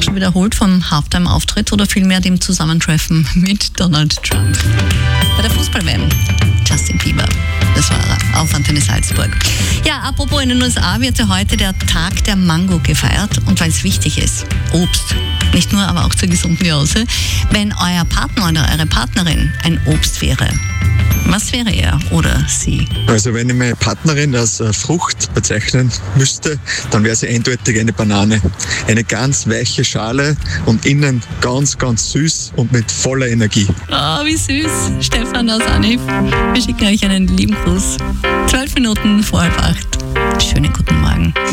schon wiederholt vom Halftime-Auftritt oder vielmehr dem Zusammentreffen mit Donald Trump. Bei der Fußball-WM, Justin Bieber, das war er, auf Antenne Salzburg. Ja, apropos, in den USA wird ja heute der Tag der Mango gefeiert und weil es wichtig ist, Obst. Nicht nur, aber auch zur gesunden Jause. Wenn euer Partner oder eure Partnerin ein Obst wäre, was wäre er oder sie? Also wenn ich meine Partnerin als Frucht bezeichnen müsste, dann wäre sie eindeutig eine Banane. Eine ganz weiche Schale und innen ganz, ganz süß und mit voller Energie. Oh, wie süß. Stefan aus Anif. Wir schicken euch einen lieben Gruß. 12 Minuten vor 7:30. Schönen guten Morgen.